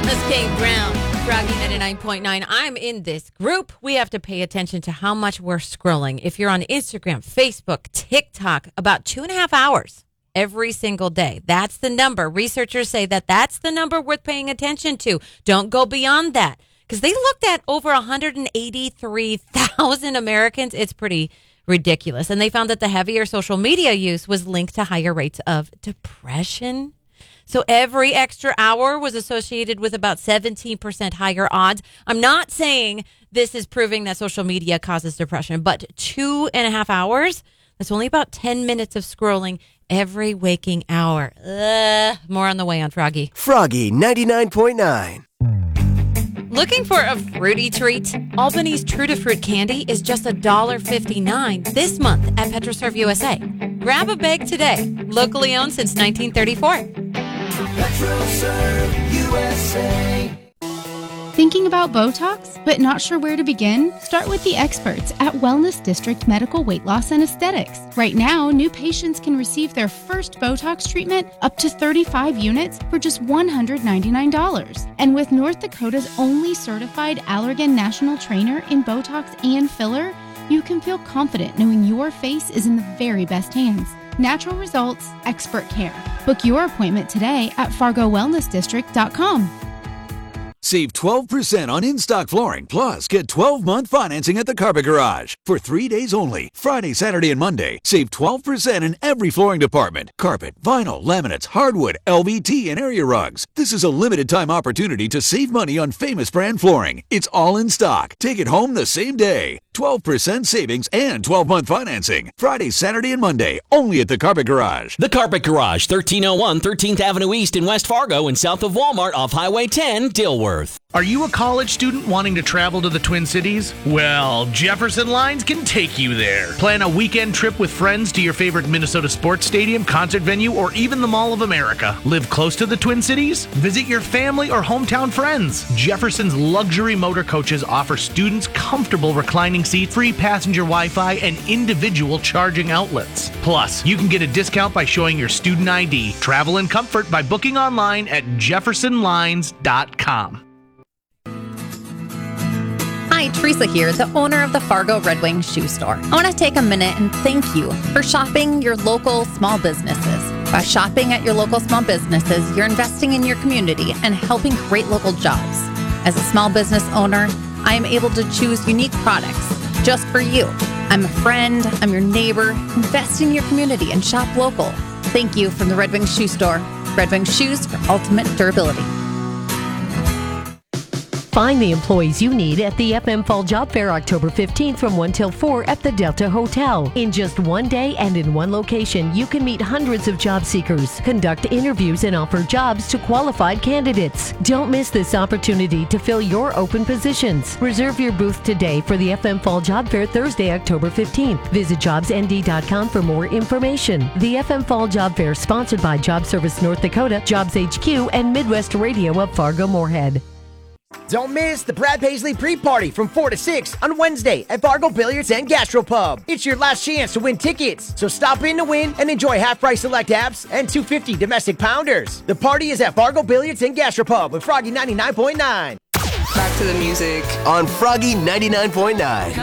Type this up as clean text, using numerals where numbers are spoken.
That's Kate Brown, Froggy 99.9. I'm in this group. We have to pay attention to how much we're scrolling. If you're on Instagram, Facebook, TikTok, about 2.5 hours every single day. That's the number. Researchers say that that's the number worth paying attention to. Don't go beyond that. Because they looked at over 183,000 Americans. It's pretty ridiculous. And they found that the heavier social media use was linked to higher rates of depression. So every extra hour was associated with about 17% higher odds. I'm not saying this is proving that social media causes depression, but 2.5 hours, that's only about 10 minutes of scrolling every waking hour. More on the way on Froggy. Froggy 99.9. Looking for a fruity treat? Albany's True to Fruit candy is just $1.59 this month at PetroServe USA. Grab a bag today. Locally owned since 1934. PetroServe USA. Thinking about Botox, but not sure where to begin? Start with the experts at Wellness District Medical Weight Loss and Aesthetics. Right now, new patients can receive their first Botox treatment up to 35 units for just $199. And with North Dakota's only certified Allergan National Trainer in Botox and filler, you can feel confident knowing your face is in the very best hands. Natural results, expert care. Book your appointment today at FargoWellnessDistrict.com. Save 12% on in-stock flooring, plus get 12-month financing at the Carpet Garage. For 3 days only, Friday, Saturday, and Monday, save 12% in every flooring department. Carpet, vinyl, laminates, hardwood, LVT, and area rugs. This is a limited-time opportunity to save money on famous brand flooring. It's all in stock. Take it home the same day. 12% savings and 12-month financing. Friday, Saturday, and Monday, only at the Carpet Garage. The Carpet Garage, 1301 13th Avenue East in West Fargo and south of Walmart off Highway 10, Dilworth. Are you a college student wanting to travel to the Twin Cities? Well, Jefferson Lines can take you there. Plan a weekend trip with friends to your favorite Minnesota sports stadium, concert venue, or even the Mall of America. Live close to the Twin Cities? Visit your family or hometown friends. Jefferson's luxury motor coaches offer students comfortable reclining seats, free passenger Wi-Fi, and individual charging outlets. Plus, you can get a discount by showing your student ID. Travel in comfort by booking online at jeffersonlines.com. Hi, Teresa here, the owner of the Fargo Red Wing Shoe Store. I want to take a minute and thank you for shopping your local small businesses. By shopping at your local small businesses, you're investing in your community and helping create local jobs. As a small business owner, I am able to choose unique products just for you. I'm a friend, I'm your neighbor. Invest in your community and shop local. Thank you from the Red Wing Shoe Store. Red Wing Shoes for ultimate durability. Find the employees you need at the FM Fall Job Fair October 15th from 1 till 4 at the Delta Hotel. In just one day and in one location, you can meet hundreds of job seekers, conduct interviews, and offer jobs to qualified candidates. Don't miss this opportunity to fill your open positions. Reserve your booth today for the FM Fall Job Fair Thursday, October 15th. Visit jobsnd.com for more information. The FM Fall Job Fair sponsored by Job Service North Dakota, Jobs HQ, and Midwest Radio of Fargo-Moorhead. Don't miss the Brad Paisley pre-party from 4 to 6 on Wednesday at Fargo Billiards and Gastropub. It's your last chance to win tickets, so stop in to win and enjoy half-price select apps and $2.50 domestic pounders. The party is at Fargo Billiards and Gastropub with Froggy 99.9. Back to the music on Froggy 99.9.